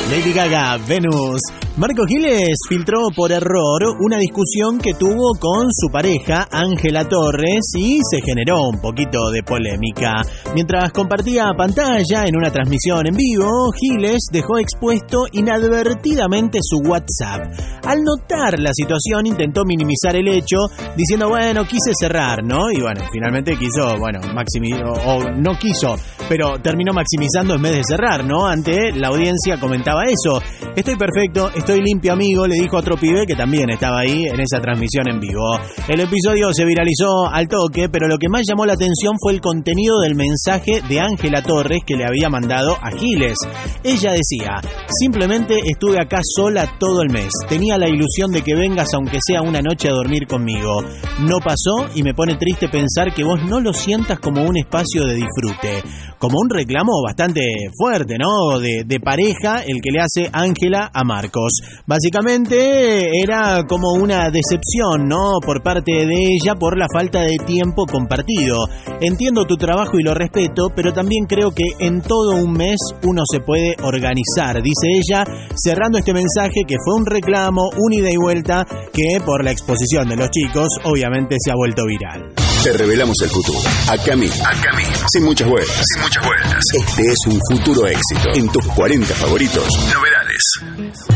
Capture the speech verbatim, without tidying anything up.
Lady Gaga, Venus. Marco Giles filtró por error una discusión que tuvo con su pareja, Ángela Torres, y se generó un poquito de polémica. Mientras compartía pantalla en una transmisión en vivo, Giles dejó expuesto inadvertidamente su WhatsApp. Al notar la situación, intentó minimizar el hecho, diciendo, bueno, quise cerrar, ¿no? Y bueno, finalmente quiso, bueno, maximizar, o no quiso, pero terminó maximizando en vez de cerrar, ¿no? Ante la audiencia comentaba eso. Estoy perfecto, estoy limpio, amigo, le dijo a otro pibe que también estaba ahí en esa transmisión en vivo. El episodio se viralizó al toque, pero lo que más llamó la atención fue el contenido del mensaje de Ángela Torres que le había mandado a Giles. Ella decía, simplemente estuve acá sola todo el mes. Tenía la ilusión de que vengas aunque sea una noche a dormir conmigo. No pasó y me pone triste pensar que vos no lo sientas como un espacio de disfrute. Como un reclamo bastante fuerte, ¿no? De, de pareja, el que le hace Ángela a Marcos. Básicamente era como una decepción, ¿no? Por parte de ella por la falta de tiempo compartido. Entiendo tu trabajo y lo respeto, pero también creo que en todo un mes uno se puede organizar, dice ella, cerrando este mensaje que fue un reclamo, un ida y vuelta, que por la exposición de los chicos, obviamente se ha vuelto viral. Te revelamos el futuro. Acá mismo. Acá mismo. Sin muchas vueltas. Sin muchas vueltas. Este es un futuro éxito. En tus cuarenta favoritos. Novedades.